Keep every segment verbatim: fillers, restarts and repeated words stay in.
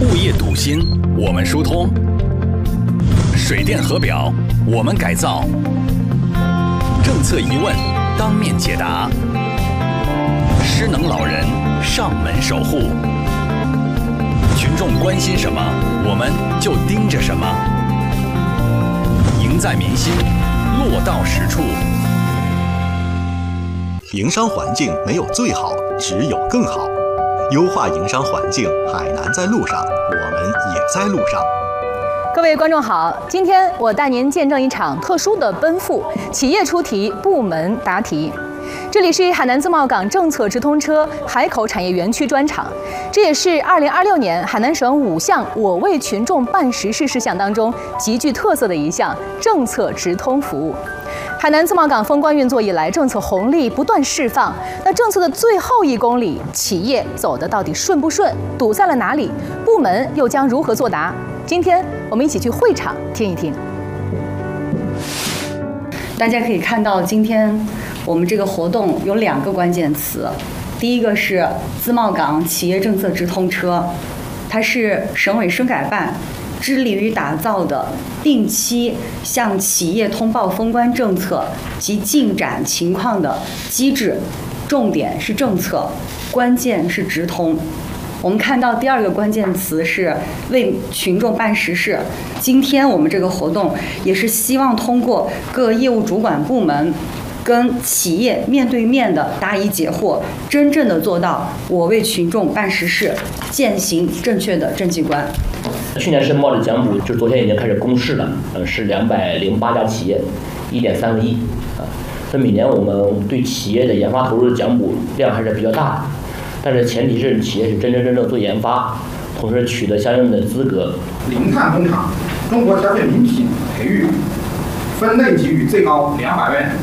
物业土心，我们疏通；水电核表，我们改造；政策疑问，当面解答；失能老人，上门守护。群众关心什么，我们就盯着什么。赢在民心，落到实处。 营商环境没有最好，只有更好。优化营商环境，海南在路上，我们也在路上。 各位观众好，今天我带您见证一场特殊的奔赴，企业出题，部门答题。这里是海南自贸港政策直通车海口产业园区专场，这也是二零二六年海南省五项我为群众办实事事项当中极具特色的一项政策直通服务。海南自贸港封关运作以来，政策红利不断释放。那政策的最后一公里，企业走得到底顺不顺？堵在了哪里？部门又将如何作答？今天我们一起去会场听一听。大家可以看到，今天我们这个活动有两个关键词，第一个是自贸港企业政策直通车，它是省委生改办致力于打造的定期向企业通报封关政策及进展情况的机制，重点是政策，关键是直通。我们看到第二个关键词是为群众办实事。今天我们这个活动也是希望通过各业务主管部门跟企业面对面的答疑解惑，真正的做到我为群众办实事，践行正确的政绩观。 去年申报的奖补就是昨天已经开始公示了，呃，是两百零八家企业，一点三个亿啊。所以每年我们对企业的研发投入的奖补量还是比较大的，但是前提是企业是真真正正做研发，同时取得相应的资格。 零碳工厂中国消费名品培育分类给予最高两百万。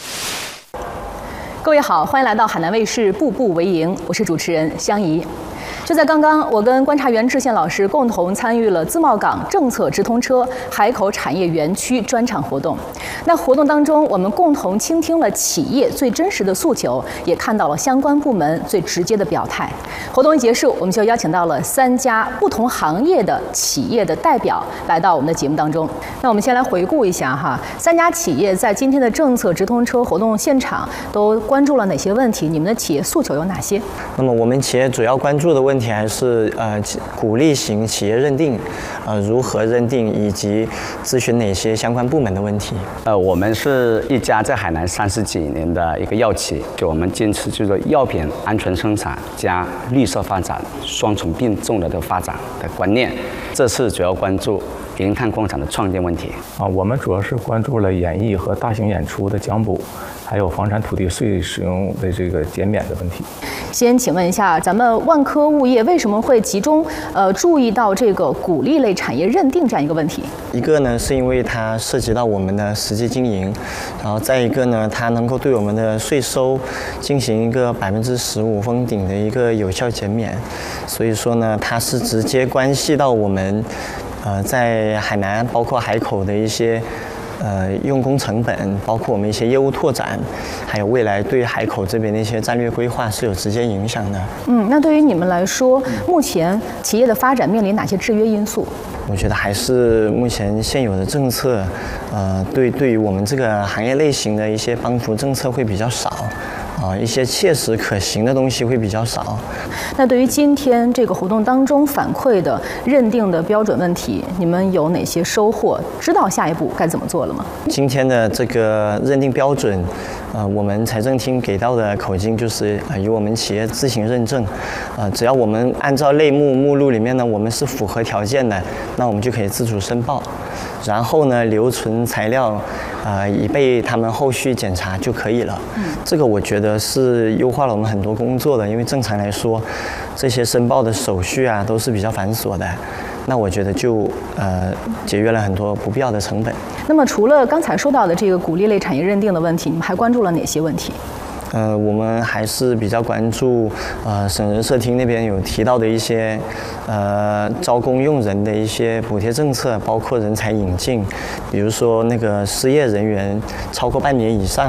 各位好，欢迎来到海南卫视《步步为营》，我是主持人香怡。就在刚刚，我跟观察员志宪老师共同参与了自贸港政策直通车海口产业园区专场活动。那活动当中，我们共同倾听了企业最真实的诉求，也看到了相关部门最直接的表态。活动一结束，我们就邀请到了三家不同行业的企业的代表来到我们的节目当中。那我们先来回顾一下哈，三家企业在今天的政策直通车活动现场都关注了哪些问题？你们的企业诉求有哪些？ 那么我们企业主要关注的问题还是呃鼓励型企业认定，呃如何认定，以及咨询哪些相关部门的问题。 呃，我们是一家在海南三十几年的一个药企，就我们坚持就是药品安全生产加绿色发展双重并重的这个发展的观念。这次主要关注零碳工厂的创建问题。 啊，我们主要是关注了演艺和大型演出的奖补，还有房产土地税使用的这个减免的问题。 先请问一下，咱们万科物业为什么会集中呃注意到这个鼓励类产业认定这样一个问题？ 一个呢，是因为它涉及到我们的实际经营，然后再一个呢，它能够对我们的税收进行一个百分之十五封顶的一个有效减免，所以说呢，它是直接关系到我们呃在海南包括海口的一些呃用工成本，包括我们一些业务拓展，还有未来对海口这边的一些战略规划是有直接影响的。 嗯，那对于你们来说，目前企业的发展面临哪些制约因素？ 我觉得还是目前现有的政策，呃，对对于我们这个行业类型的一些帮扶政策会比较少。啊，一些切实可行的东西会比较少。 那对于今天这个活动当中反馈的认定的标准问题，你们有哪些收获？知道下一步该怎么做了吗？ 今天的这个认定标准，呃，我们财政厅给到的口径就是呃由我们企业自行认证，呃，只要我们按照类目目录里面呢，我们是符合条件的，那我们就可以自主申报，然后呢留存材料。呃，以备他们后续检查就可以了。嗯，这个我觉得是优化了我们很多工作的，因为正常来说，这些申报的手续啊都是比较繁琐的。那我觉得就呃节约了很多不必要的成本。 那么除了刚才说到的这个鼓励类产业认定的问题，你们还关注了哪些问题？ 呃，我们还是比较关注呃省人社厅那边有提到的一些呃招工用人的一些补贴政策，包括人才引进，比如说那个失业人员超过半年以上。